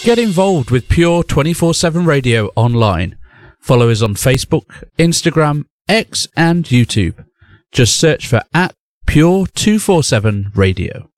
Get involved with Pure 24/7 Radio online. Follow us on Facebook, Instagram, X and YouTube. Just search for @Pure247 Radio.